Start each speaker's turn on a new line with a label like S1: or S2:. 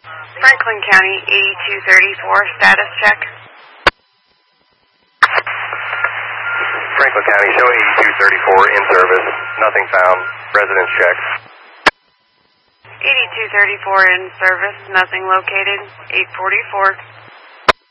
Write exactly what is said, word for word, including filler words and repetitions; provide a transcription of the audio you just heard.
S1: Franklin County, eighty-two thirty-four, status check.
S2: Franklin County, show eighty-two thirty-four in service. Nothing found. Residence check.
S1: eighty-two thirty-four in service. Nothing located. eight forty-four.